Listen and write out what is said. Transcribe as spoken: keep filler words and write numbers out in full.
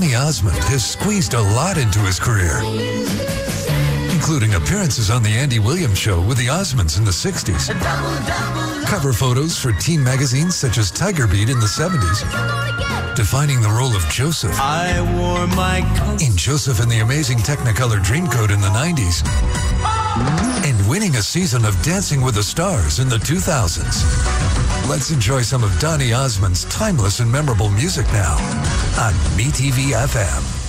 Donny Osmond has squeezed a lot into his career, including appearances on The Andy Williams Show with the Osmonds in the sixties, cover photos for teen magazines such as Tiger Beat in the seventies, defining the role of Joseph I wore my coat. in Joseph and the Amazing Technicolor Dreamcoat in the nineties, and winning a season of Dancing with the Stars in the two thousands. Let's enjoy some of Donny Osmond's timeless and memorable music now on M E T V F M.